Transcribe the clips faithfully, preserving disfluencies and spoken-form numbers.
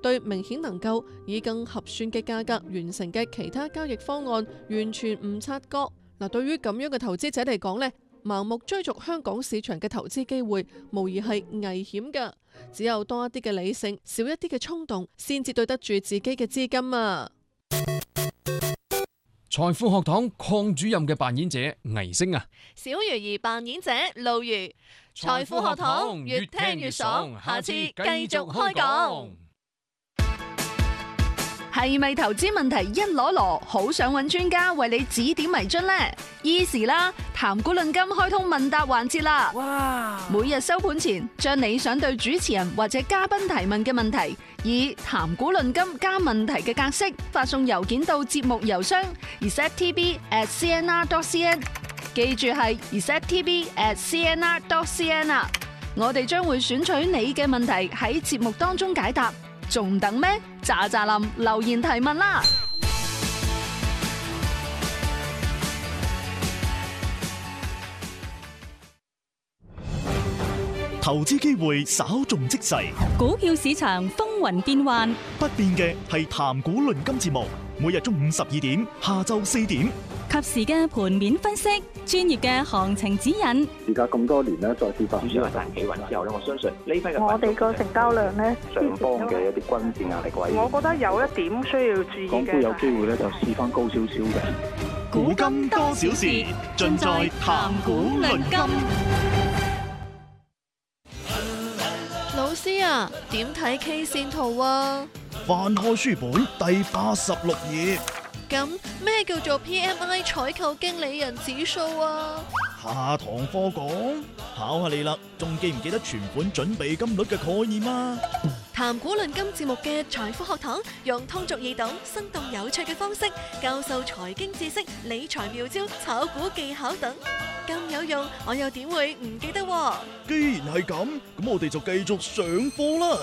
對明顯能夠以更合算嘅價格完成嘅其他交易方案完全唔察覺。嗱，對於咁樣嘅投資者嚟講呢，盲目追逐香港市場嘅投資機會，無疑係危險㗎。只有多一啲嘅理性，少一啲嘅衝動，先至對得住自己嘅資金啊！ 財富學堂鄺主任嘅扮演者倪星啊， 小魚兒扮演者路如。財富學堂越聽越爽，下次繼續開講。 係咪投資問題一籮籮，好想揾專家為你指點迷津呢？依時啦，談股論金開通問答環節啦！哇！每日收盤前，將你想對主持人或者嘉賓提問嘅問題，以談股論金加問題嘅格式發送郵件到節目郵箱 r e c e p t b at c n r dot c n， 記住係 r e c e p t b at c n r dot c n 啊！我哋將會選取你嘅問題喺節目當中解答。仲等咩？喳喳林留言提問啦！ 投資機會稍縱即逝， 股票市場風雲變幻， 不變嘅係談股論金節目，每日中午十二點，下晝四點， 及時嘅盤面分析，專業嘅行情指引。 而家咁多年咧，再跌翻， 主要係大企穩之後咧，我相信呢批嘅我哋個成交量咧， 上方嘅一啲均線壓力位， 我覺得有一點需要注意嘅。 港股有機會咧，就試翻高少少嘅。 古今多少事，盡在談股論金。 老師啊，點睇 K 線圖啊？ 翻開書本第八十六頁。 咁咩叫做 P M I 採購經理人指數啊？ 下堂課講，考下你啦，仲記唔記得存款準備金率嘅概念啊？ 談股論金節目嘅財富學堂，用通俗易懂、生動有趣嘅方式教授財經知識、理財妙招、炒股技巧等，咁有用，我又點會唔記得？ 既然係咁，咁我哋就繼續上課啦。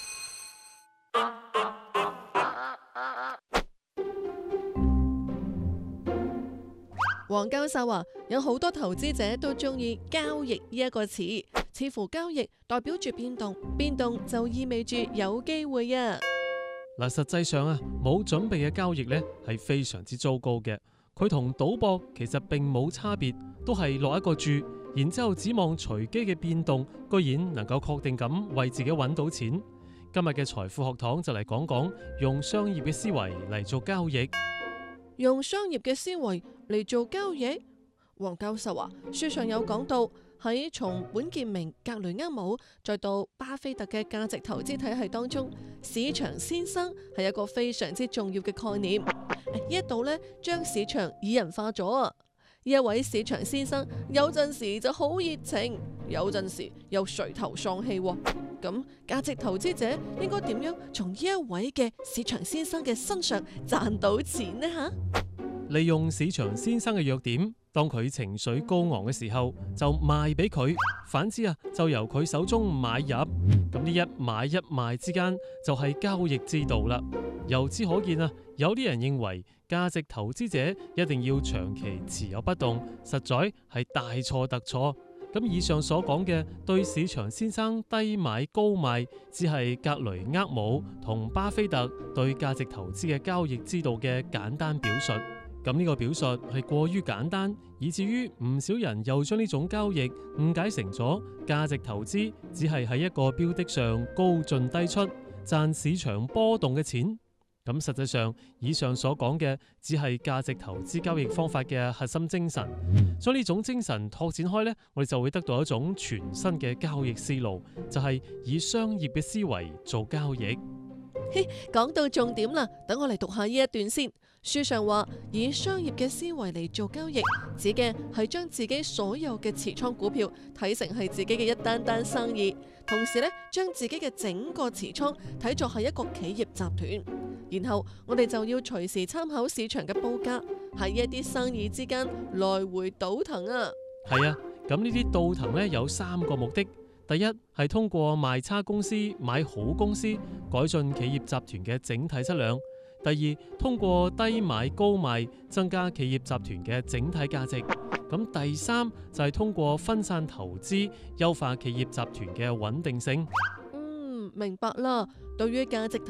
黃教授話：有好多投資者都中意交易呢一個詞，似乎交易代表住變動，變動就意味住有機會啊！ 嗱，實際上啊，冇準備嘅交易呢係非常之糟糕嘅。佢同賭博其實並冇差別，都係落一個注，然之後指望隨機嘅變動，居然能夠確定咁為自己揾到錢。今日嘅財富學堂就嚟講講用商業嘅思維嚟做交易。 用商業嘅思維嚟做交易，黃教授話書上有講到，喺從本傑明、格雷厄姆再到巴菲特嘅價值投資體系當中，市場先生係一個非常之重要嘅概念。呢一度呢，將市場擬人化咗啊！呢一位市場先生有陣時就好熱情，有陣時又垂頭喪氣。咁價值投資者應該點樣從呢一位嘅市場先生嘅身上賺到錢呢？吓， 利用市場先生嘅弱點，當佢情緒高昂嘅時候，就賣俾佢；反之啊，就由佢手中買入。咁呢一買一賣之間就係交易之道啦。由此可見啊，有啲人認為價值投資者一定要長期持有不動，實在係大錯特錯。咁以上所講嘅對市場先生低買高賣，只係格雷厄姆同巴菲特對價值投資嘅交易之道嘅簡單表述。咁呢個表述係過於簡單，以至於唔少人又將呢種交易誤解成咗價值投資只係喺一個標的上高進低出，賺市場波動嘅錢。咁實際上，以上所講嘅只係價值投資交易方法嘅核心精神。將呢種精神拓展開呢，我哋就會得到一種全新嘅交易思路，就係以商業嘅思維做交易。 嘿，講到重點啦，等我嚟讀下呢一段先。書上話，以商業嘅思維嚟做交易，指嘅係將自己所有嘅持倉股票睇成係自己嘅一單單生意，同時咧將自己嘅整個持倉睇作係一個企業集團。然後我哋就要隨時參考市場嘅報價，喺一啲生意之間來回倒騰啊。 係啊，咁呢啲倒騰咧有三個目的。第一係通過賣差公司買好公司，改進企業集團嘅整體質量。第二，通過低買高賣，增加企業集團嘅整體價值。咁第三就係通過分散投資，優化企業集團嘅穩定性。 嗯，明白啦。對於價值